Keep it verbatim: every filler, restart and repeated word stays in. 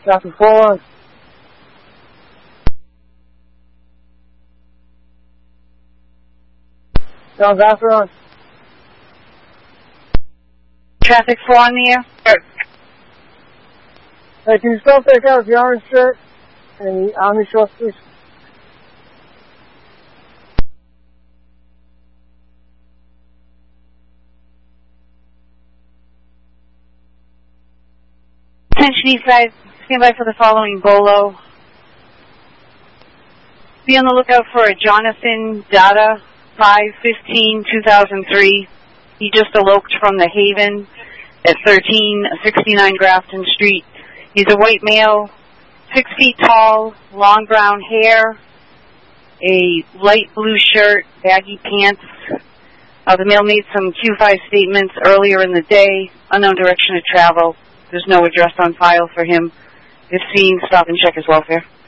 Traffic four one. Sounds after on. Traffic four on the air. Hey, can you stop that guy with the orange shirt and the Army shorts, please? Attention East Side, stand by for the following bolo. Be on the lookout for a Jonathan Dada, five fifteen two thousand three. He just eloped from the Haven at thirteen sixty-nine Grafton Street. He's a white male, six feet tall, long brown hair, a light blue shirt, baggy pants. Uh, the male made some Q five statements earlier in the day, unknown direction of travel. There's no address on file for him. If seen, stop and check his welfare.